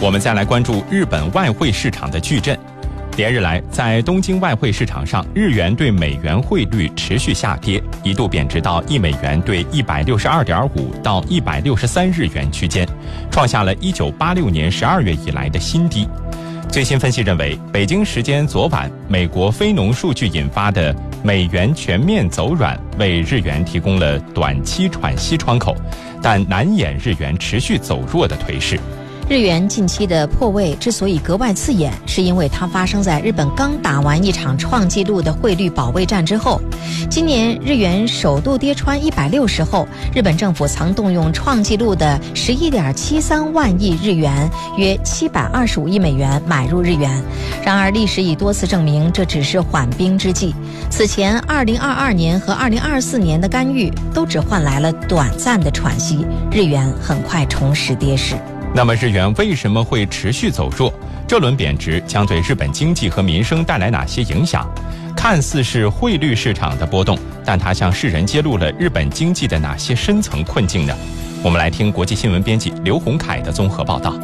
我们再来关注日本外汇市场的巨震。连日来，在东京外汇市场上，日元对美元汇率持续下跌，一度贬值到1美元对162.5到163日元区间，创下了1986年12月以来的新低。最新分析认为，北京时间昨晚，美国非农数据引发的美元全面走软，为日元提供了短期喘息窗口，但难掩日元持续走弱的颓势。 日元近期的破位之所以格外刺眼，是因为它发生在日本刚打完一场创纪录的汇率保卫战之后。今年日元首度跌穿160后，日本政府曾动用创纪录的11.73万亿日元，约725亿美元买入日元。然而历史已多次证明，这只是缓兵之计。此前2022年和2024年的干预都只换来了短暂的喘息，日元很快重拾跌势。 那么日元为什么会持续走弱？这轮贬值将对日本经济和民生带来哪些影响？看似是汇率市场的波动，但它向世人揭露了日本经济的哪些深层困境呢？我们来听国际新闻编辑刘洪凯的综合报道。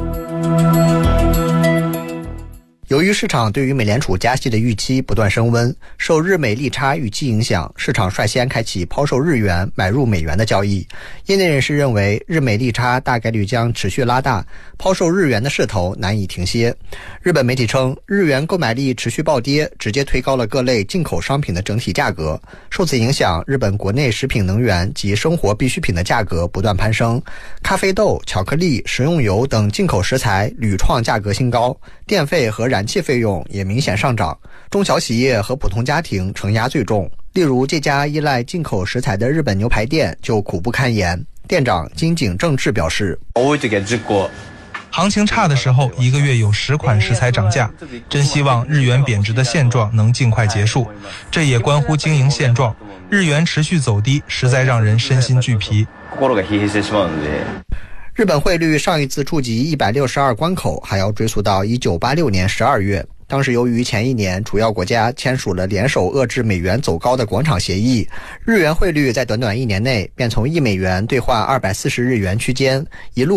由于市场对于美联储加息的预期不断升温，受日美利差预期影响，市场率先开启抛售日元买入美元的交易。业内人士认为，日美利差大概率将持续拉大，抛售日元的势头难以停歇。日本媒体称，日元购买力持续暴跌，直接推高了各类进口商品的整体价格。受此影响，日本国内食品能源及生活必需品的价格不断攀升，咖啡豆、巧克力、食用油等进口食材屡创价格新高，电费和燃气费用也明显上涨，中小企业和普通家庭承压最重。例如这家依赖进口食材的日本牛排店就苦不堪言，店长金井正治表示， 行情差的时候，一个月有10款食材涨价，真希望日元贬值的现状能尽快结束，这也关乎经营现状，日元持续走低实在让人身心俱疲。 日本汇率上一次触及162关口还要追溯到1986年12月，当时由于前一年主要国家签署了联手遏制美元走高的广场协议，日元汇率在短短1年内便从1美元兑换240日元区间一路